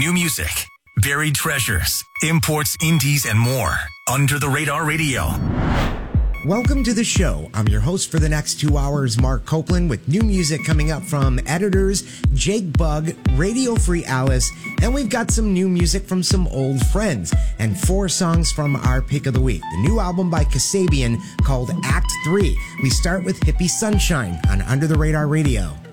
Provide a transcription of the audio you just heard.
New music, buried treasures, imports, indies, and more. Under the Radar Radio. Welcome to the show. I'm your host for the next 2 hours, Mark Copeland, with new music coming up from editors Jake Bugg, Radio Free Alice, and we've got some new music from some old friends, and 4 songs from our pick of the week. The new album by Kasabian called Act 3. We start with Hippie Sunshine on Under the Radar Radio.